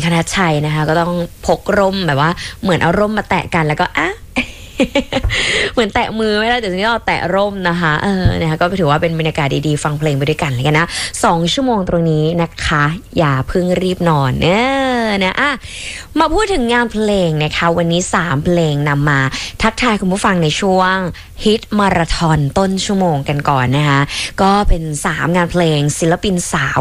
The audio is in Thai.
คณัชชัยนะคะก็ต้องพกร่มแบบว่าเหมือนเอาร่มมาแตะกันแล้วก็เหมือนแตะมือไม่ได้แต่ทีนี้เราแตะร่มนะคะนะคะก็ถือว่าเป็นบรรยากาศดีๆฟังเพลงไปด้วยกันเลยกันนะ2 ชั่วโมงตรงนี้นะคะอย่าเพิ่งรีบนอนนะมาพูดถึงงานเพลงนะคะวันนี้3เพลงนำมาทักทายคุณผู้ฟังในช่วงฮิตมาราธอนต้นชั่วโมงกันก่อนนะคะก็เป็น3งานเพลงศิลปินสาว